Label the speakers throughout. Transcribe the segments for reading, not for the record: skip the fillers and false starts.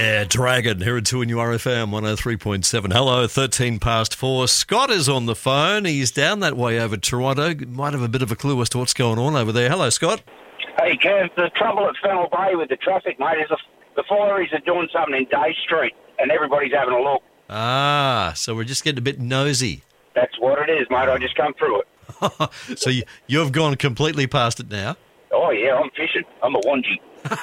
Speaker 1: Yeah, Dragon here at 2NURFM 103.7. Hello, 13 past 4. Scott is on the phone. He's down that way over Toronto. Might have a bit of a clue as to what's going on over there. Hello, Scott.
Speaker 2: Hey, Kev, the trouble at Fennel Bay with the traffic, mate, is the fireys are doing something in Day Street and everybody's having a look.
Speaker 1: Ah, so we're just getting a bit nosy.
Speaker 2: That's what it is, mate. I just come through it.
Speaker 1: So you've gone completely past it now?
Speaker 2: Oh, yeah, I'm fishing. I'm a onesie.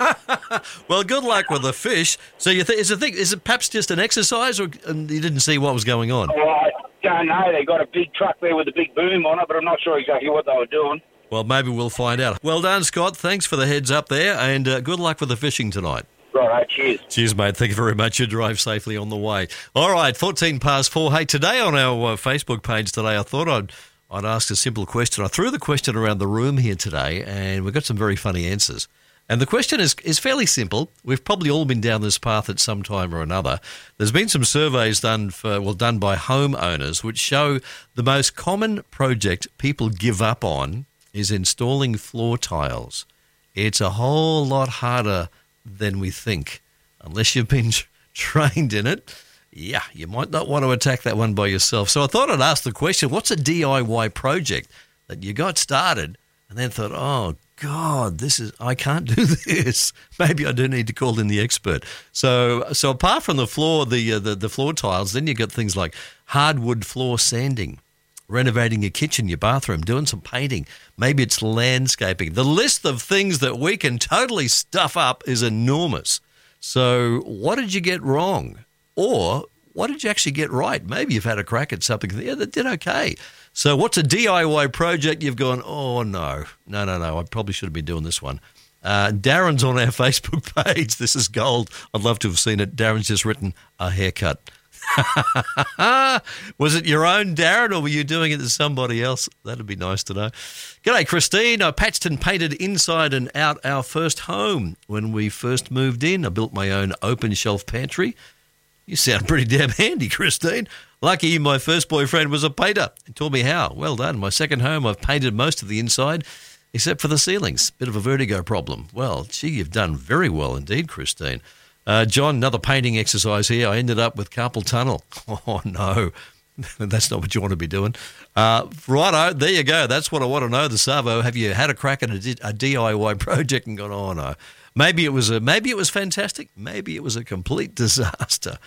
Speaker 1: Well, good luck with the fish. So is it perhaps just an exercise, or and you didn't see what was going on?
Speaker 2: Oh, I don't know. They got a big truck there with a big boom on it, but I'm not sure exactly what they were doing.
Speaker 1: Well, maybe we'll find out. Well done, Scott. Thanks for the heads up there, and good luck with the fishing tonight.
Speaker 2: Right, cheers.
Speaker 1: Cheers, mate. Thank you very much. You drive safely on the way. All right, 14 past 4. Hey, today on our Facebook page today, I thought I'd ask a simple question. I threw the question around the room here today, and we got some very funny answers. And the question is fairly simple. We've probably all been down this path at some time or another. There's been some surveys done by homeowners which show the most common project people give up on is installing floor tiles. It's a whole lot harder than we think. Unless you've been trained in it, yeah, you might not want to attack that one by yourself. So I thought I'd ask the question, what's a DIY project that you got started and then thought, oh, God, I can't do this. Maybe I do need to call in the expert. So apart from the floor, the floor tiles, then you got things like hardwood floor sanding, renovating your kitchen, your bathroom, doing some painting. Maybe it's landscaping. The list of things that we can totally stuff up is enormous. So what did you get wrong? Or what did you actually get right? Maybe you've had a crack at something that did okay. So what's a DIY project you've gone, oh, no, I probably should have been doing this one. Darren's on our Facebook page. This is gold. I'd love to have seen it. Darren's just written a haircut. Was it your own, Darren, or were you doing it to somebody else? That'd be nice to know. G'day, Christine. I patched and painted inside and out our first home when we first moved in. I built my own open shelf pantry. You sound pretty damn handy, Christine. Lucky my first boyfriend was a painter and taught me how. Well done. My second home, I've painted most of the inside except for the ceilings. Bit of a vertigo problem. Well, gee, you've done very well indeed, Christine. John, another painting exercise here. I ended up with carpal tunnel. Oh, no. That's not what you want to be doing. Righto, there you go. That's what I want to know. The Savo, have you had a crack at a DIY project and gone, oh, no. Maybe it was fantastic. Maybe it was a complete disaster.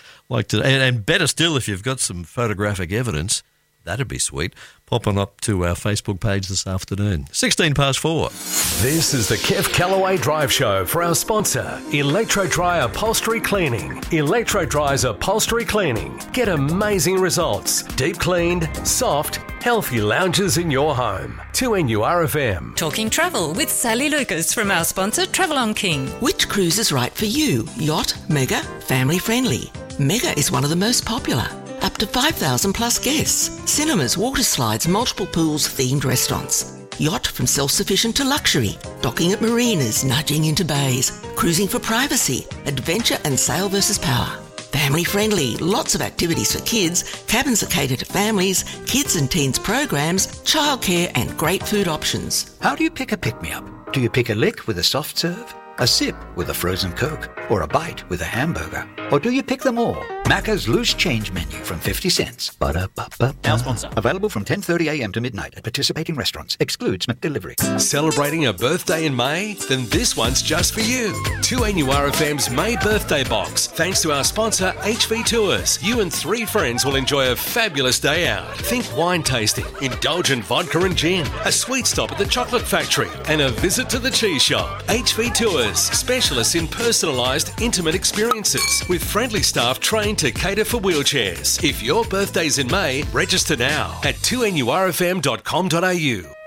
Speaker 1: And better still, if you've got some photographic evidence, that'd be sweet. Popping up to our Facebook page this afternoon. 16 past 4.
Speaker 3: This is the Kev Callaway Drive Show for our sponsor, Electro Dry Upholstery Cleaning. Electro Dry's Upholstery Cleaning. Get amazing results. Deep cleaned, soft, healthy lounges in your home. 2NURFM.
Speaker 4: Talking travel with Sally Lucas from our sponsor, Travel on King.
Speaker 5: Which cruise is right for you? Yacht, mega, family friendly? Mega is one of the most popular. Up to 5,000 plus guests. Cinemas, water slides, multiple pools, themed restaurants. Yacht from self-sufficient to luxury. Docking at marinas, nudging into bays. Cruising for privacy. Adventure and sail versus power. Family friendly, lots of activities for kids, cabins that cater to families, kids and teens programs, childcare and great food options.
Speaker 6: How do you pick a pick-me-up? Do you pick a lick with a soft serve? A sip with a frozen Coke? Or a bite with a hamburger? Or do you pick them all? Macca's Loose Change Menu from 50 cents. Ba-da-ba-ba-ba.
Speaker 7: Our sponsor.
Speaker 6: Available from 10:30 a.m. to midnight at participating restaurants. Excludes McDelivery.
Speaker 3: Celebrating a birthday in May? Then this one's just for you. 2NURFM's May birthday box. Thanks to our sponsor, HV Tours. You and 3 friends will enjoy a fabulous day out. Think wine tasting, indulgent vodka and gin, a sweet stop at the chocolate factory, and a visit to the cheese shop. HV Tours, specialists in personalised, intimate experiences with friendly staff trained to cater for wheelchairs. If your birthday's in May, register now at 2NURFM.com.au.